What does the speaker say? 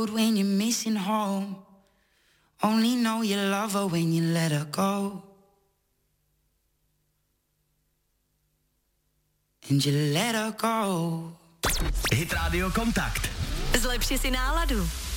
When you're missing home, only know you love her when you let her go. And you let her go. Hit Radio Kontakt. Zlepši si náladu.